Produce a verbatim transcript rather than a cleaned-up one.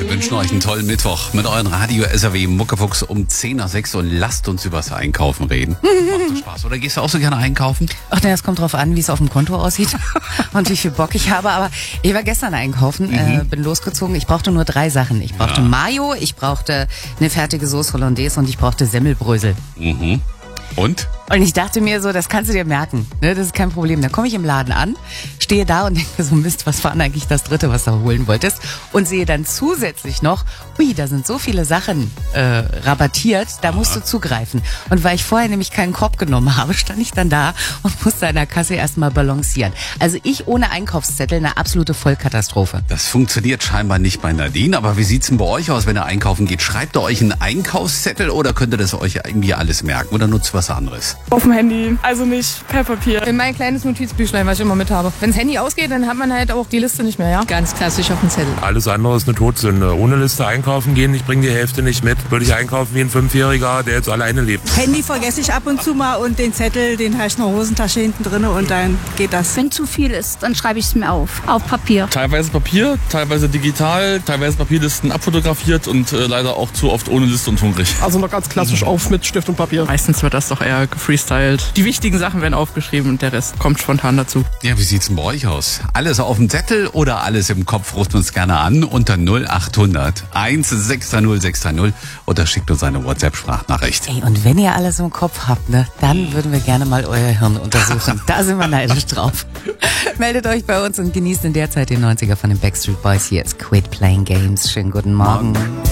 Wir wünschen euch einen tollen Mittwoch mit euren Radio-S R W Muckefuchs um zehn nach sechs und lasst uns übers Einkaufen reden. Macht das Spaß? Oder gehst du auch so gerne einkaufen? Ach ne, es kommt drauf an, wie es auf dem Konto aussieht und wie viel Bock ich habe. Aber ich war gestern einkaufen, mhm. äh, bin losgezogen. Ich brauchte nur drei Sachen. Ich brauchte ja. Mayo, ich brauchte eine fertige Sauce Hollandaise und ich brauchte Semmelbrösel. Mhm. Und? Und ich dachte mir so, das kannst du dir merken, ne? Das ist kein Problem. Dann komme ich im Laden an, stehe da und denke mir so, Mist, was war denn eigentlich das Dritte, was du holen wolltest? Und sehe dann zusätzlich noch, ui, da sind so viele Sachen äh, rabattiert, da musst du zugreifen. Und weil ich vorher nämlich keinen Korb genommen habe, stand ich dann da und musste an der Kasse erstmal balancieren. Also ich ohne Einkaufszettel, eine absolute Vollkatastrophe. Das funktioniert scheinbar nicht bei Nadine, aber wie sieht's denn bei euch aus, wenn ihr einkaufen geht? Schreibt ihr euch einen Einkaufszettel oder könnt ihr das euch irgendwie alles merken oder nutzt was anderes? Auf dem Handy, also nicht per Papier. In mein kleines Notizbüchlein, was ich immer mit habe. Wenn das Handy ausgeht, dann hat man halt auch die Liste nicht mehr, ja? Ganz klassisch auf dem Zettel. Alles andere ist eine Todsünde. Ohne Liste einkaufen gehen, ich bringe die Hälfte nicht mit. Würde ich einkaufen wie ein Fünfjähriger, der jetzt alleine lebt. Handy vergesse ich ab und zu mal und den Zettel, den habe ich in der Hosentasche hinten drin und dann geht das. Wenn zu viel ist, dann schreibe ich es mir auf, auf Papier. Teilweise Papier, teilweise digital, teilweise Papierlisten abfotografiert und äh, leider auch zu oft ohne Liste und hungrig. Also noch ganz klassisch auf mit Stift und Papier. Meistens wird das doch eher gefreestylt. Die wichtigen Sachen werden aufgeschrieben und der Rest kommt spontan dazu. Ja, wie sieht's denn bei euch aus? Alles auf dem Zettel oder alles im Kopf? Ruft uns gerne an unter null acht hundert eins sechs drei null sechs drei null oder schickt uns eine WhatsApp-Sprachnachricht. Ey, und wenn ihr alles im Kopf habt, ne, dann würden wir gerne mal euer Hirn untersuchen. Da sind wir neidisch drauf. Meldet euch bei uns und genießt in der Zeit den neunziger von den Backstreet Boys. Hier ist Quit Playing Games. Schönen guten Morgen. Morgen.